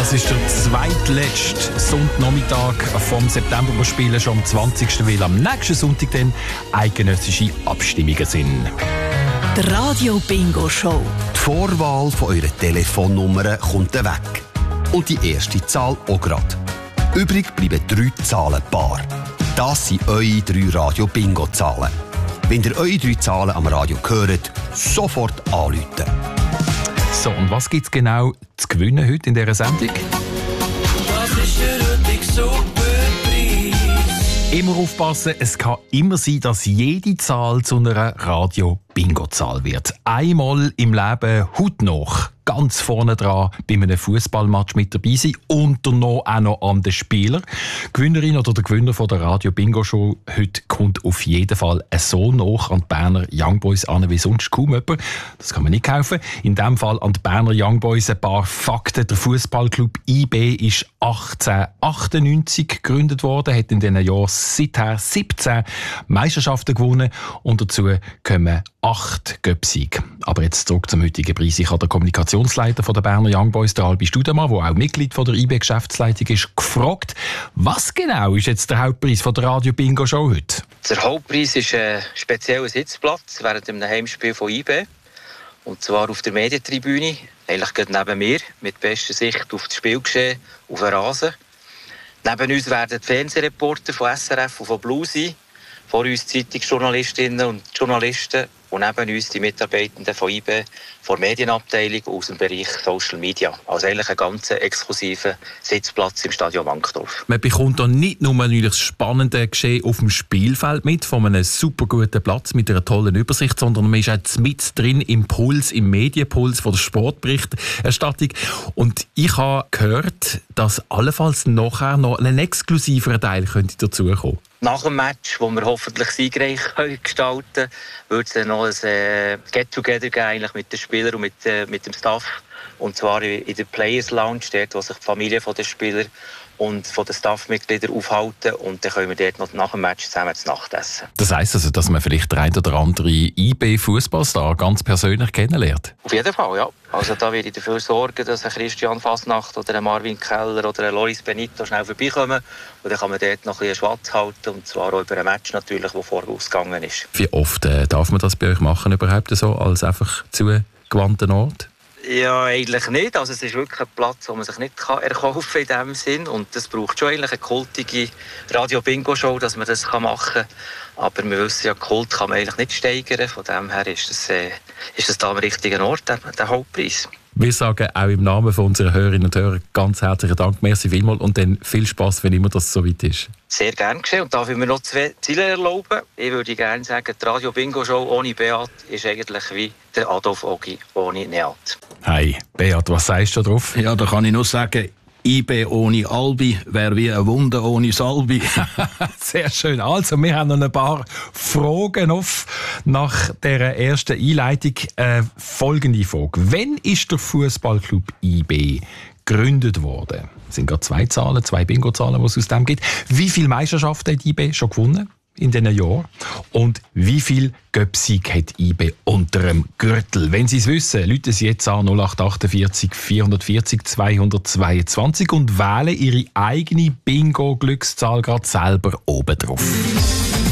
Das ist der zweitletzte Sonntagnachmittag vom September. Wir spielen schon am 20. weil am nächsten Sonntag dann eidgenössische Abstimmungen sind. Die Radio Bingo Show. Die Vorwahl von eurer Telefonnummer kommt weg. Und die erste Zahl auch gerade. Übrig bleiben 3 Zahlen bar. Das sind eure 3 Radio-Bingo-Zahlen. Wenn ihr eure 3 Zahlen am Radio hört, sofort anrufen. So, und was gibt es genau zu gewinnen heute in dieser Sendung? Was ist der heutige Superpreis? Immer aufpassen, es kann immer sein, dass jede Zahl zu einer Radio-Bingo-Zahl wird. Einmal im Leben heute noch ganz vorne dran bei einem Fußballmatch mit dabei sein und auch noch an den Spieler. Die Gewinnerin oder der Gewinner von der Radio-Bingo-Show heute kommt auf jeden Fall so nah an die Berner Young Boys an wie sonst kaum jemand. Das kann man nicht kaufen. In diesem Fall an die Berner Young Boys ein paar Fakten. Der Fußballclub IB ist 1898 gegründet worden, hat in diesen Jahren seither 17 Meisterschaften gewonnen und dazu kommen 8 Göpsiege. Aber jetzt zurück zum heutigen Preis. Ich habe den Kommunikationsleiter von der Berner Young Boys, der Albi Studemann, der auch Mitglied von der IB-Geschäftsleitung ist, gefragt, was genau ist jetzt der Hauptpreis von der Radio-Bingo-Show heute? Der Hauptpreis ist ein spezieller Sitzplatz während einem Heimspiel von IB. Und zwar auf der Medientribüne, eigentlich gerade neben mir, mit bester Sicht auf das Spielgeschehen, auf den Rasen. Neben uns werden die Fernsehreporter von SRF und von Blue sein, vor uns Zeitungsjournalistinnen und Journalisten und neben uns die Mitarbeitenden von IB, von der Medienabteilung aus dem Bereich Social Media. Also eigentlich ein ganz exklusiver Sitzplatz im Stadion Wankdorf. Man bekommt da nicht nur das spannende Geschehen auf dem Spielfeld mit, von einem super guten Platz mit einer tollen Übersicht, sondern man ist auch mit drin im Puls, im Medienpuls von der Sportberichterstattung. Und ich habe gehört, dass allenfalls nachher noch ein exklusiverer Teil könnte dazukommen. Nach dem Match, wo wir hoffentlich siegreich gestalten können, wird es dann noch ein Get-Together geben eigentlich mit den Spielern und mit dem Staff. Und zwar in der Players Lounge, dort, wo sich die Familie der Spieler und von den Staffmitgliedern aufhalten. Und dann können wir dort noch nach dem Match zusammen zu Nacht essen. Das heisst also, dass man vielleicht der ein oder andere IB-Fußballstar ganz persönlich kennenlernt? Auf jeden Fall, ja. Also da werde ich dafür sorgen, dass ein Christian Fasnacht oder ein Marvin Keller oder ein Loris Benito schnell vorbeikommen. Und dann kann man dort noch ein bisschen Schwatz halten. Und zwar auch über ein Match natürlich, das vorausgegangen ist. Wie oft darf man das bei euch machen überhaupt so, als einfach zugewandten Ort? Ja, eigentlich nicht. Also es ist wirklich ein Platz, wo man sich nicht erkaufen kann in diesem Sinn. Und das braucht schon eigentlich eine kultige Radio-Bingo-Show, dass man das machen kann. Aber wir wissen ja, Kult kann man eigentlich nicht steigern. Von dem her ist das da am richtigen Ort, der Hauptpreis. Wir sagen auch im Namen von unseren Hörerinnen und Hörern ganz herzlichen Dank, merci vielmals und dann viel Spass, wenn immer das so weit ist. Sehr gerne geschehen. Und darf ich mir noch 2 Ziele erlauben? Ich würde gerne sagen, die Radio-Bingo-Show ohne Beat ist eigentlich wie der Adolf Ogi ohne Neat. Hey, Beat, was sagst du darauf? Ja, da kann ich nur sagen, IB ohne Albi wäre wie eine Wunde ohne Salbi. Sehr schön. Also, wir haben noch ein paar Fragen auf nach dieser ersten Einleitung. Folgende Frage. Wann ist der Fußballclub IB gegründet worden? Es sind gerade 2 Zahlen, 2 Bingo-Zahlen, die es aus dem gibt. Wie viele Meisterschaften hat IB schon gewonnen in diesen Jahren? Und wie viel Göpsieg hat IB unter dem Gürtel? Wenn Sie es wissen, rufen Sie jetzt an 0848 440 222 und wählen Ihre eigene Bingo-Glückszahl gerade selber oben drauf.